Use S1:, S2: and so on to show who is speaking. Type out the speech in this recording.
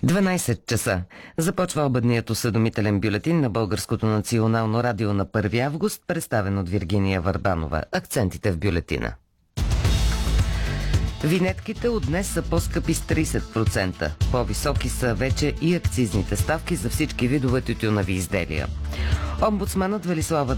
S1: 12 часа. Започва обедният осведомителен бюлетин на Българското национално радио на 1 август, представен от Виргиния Върбанова. Акцентите в бюлетина. Винетките от днес са по-скъпи с 30%. По-високи са вече и акцизните ставки за всички видове тютюневи изделия. Омбудсманът Велислава